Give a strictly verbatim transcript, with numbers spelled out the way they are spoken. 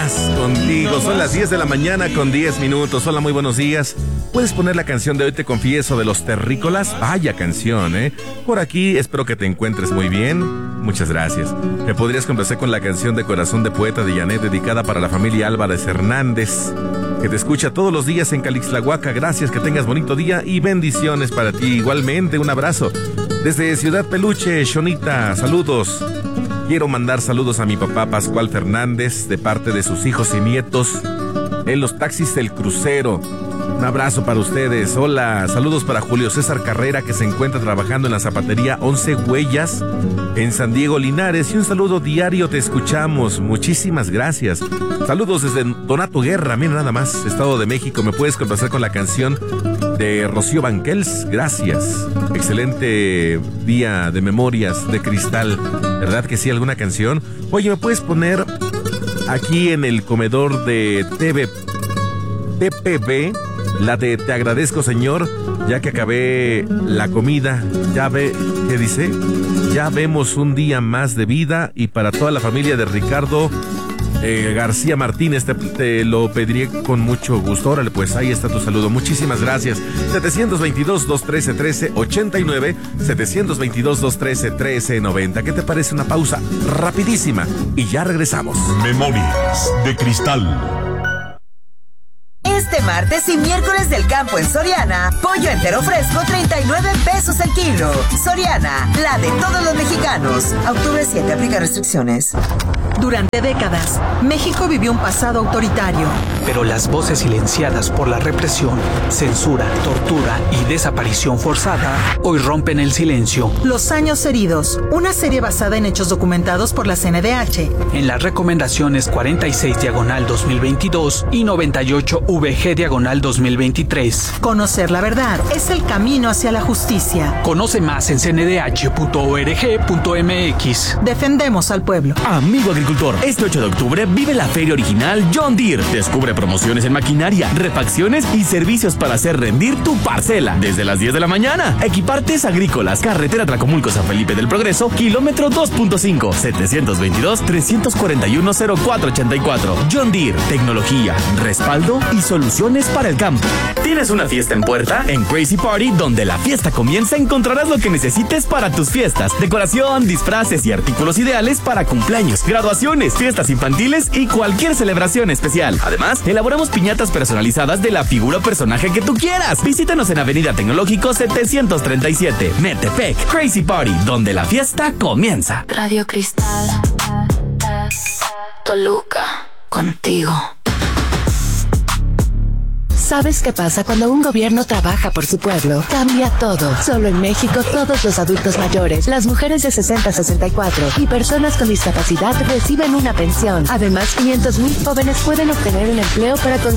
más contigo. Son las diez de la mañana con diez minutos. Hola, muy buenos días. ¿Puedes poner la canción de Hoy Te Confieso de Los Terrícolas? Vaya canción, ¿eh? Por aquí espero que te encuentres muy bien. Muchas gracias. ¿Me podrías complacer con la canción de Corazón de Poeta de Janet, dedicada para la familia Álvarez Hernández, que te escucha todos los días en Calixtlahuaca? Gracias, que tengas bonito día y bendiciones para ti. Igualmente, un abrazo. Desde Ciudad Peluche, Shonita, saludos. Quiero mandar saludos a mi papá Pascual Fernández, de parte de sus hijos y nietos en los taxis del crucero. Un abrazo para ustedes. Hola, saludos para Julio César Carrera, que se encuentra trabajando en la zapatería Once Huellas en San Diego, Linares. Y un saludo diario, te escuchamos. Muchísimas gracias. Saludos desde Donato Guerra, mira nada más, Estado de México. ¿Me puedes complacer con la canción de Rocío Banquels? Gracias. Excelente día de memorias de cristal. ¿Verdad que sí? ¿Alguna canción? Oye, ¿me puedes poner aquí en el comedor de T V, T P B, la de Te agradezco, Señor, ya que acabé la comida? Ya ve, ¿qué dice? Ya vemos un día más de vida. Y para toda la familia de Ricardo eh, García Martínez, te, te lo pediría con mucho gusto. Órale, pues ahí está tu saludo. Muchísimas gracias. setecientos veintidós, doscientos trece, trece ochenta y nueve, setecientos veintidós, doscientos trece, trece noventa. ¿Qué te parece una pausa rapidísima? Y ya regresamos. Memorias de Cristal. Este martes y miércoles del campo en Soriana, pollo entero fresco, treinta y nueve pesos el kilo. Soriana, la de todos los mexicanos. A octubre siete, aplica restricciones. Durante décadas, México vivió un pasado autoritario. Pero las voces silenciadas por la represión, censura, tortura y desaparición forzada hoy rompen el silencio. Los años heridos, una serie basada en hechos documentados por la C N D H. En las recomendaciones cuarenta y seis diagonal dos mil veintidós y noventa y ocho V G diagonal dos mil veintitrés. Conocer la verdad es el camino hacia la justicia. Conoce más en c n d h punto org punto m x. Defendemos al pueblo. Amigo agricultor, este ocho de octubre vive la feria original John Deere. Descubre promociones en maquinaria, refacciones y servicios para hacer rendir tu parcela. Desde las diez de la mañana. Equipartes agrícolas. Carretera Tlacomulco San Felipe del Progreso, kilómetro dos punto cinco, setecientos veintidós, trescientos cuarenta y uno, cero cuatro ochenta y cuatro. John Deere. Tecnología, respaldo y soluciones para el campo. ¿Tienes una fiesta en puerta? En Crazy Party, donde la fiesta comienza, encontrarás lo que necesites para tus fiestas. Decoración, disfraces y artículos ideales para cumpleaños, graduaciones, fiestas infantiles y cualquier celebración especial. Además, elaboramos piñatas personalizadas de la figura o personaje que tú quieras. Visítanos en Avenida Tecnológico setecientos treinta y siete, Metepec. Crazy Party, donde la fiesta comienza. Radio Cristal, Toluca, contigo. ¿Sabes qué pasa cuando un gobierno trabaja por su pueblo? Cambia todo. Solo en México, todos los adultos mayores, las mujeres de sesenta a sesenta y cuatro y personas con discapacidad reciben una pensión. Además, quinientos mil jóvenes pueden obtener un empleo para conseguir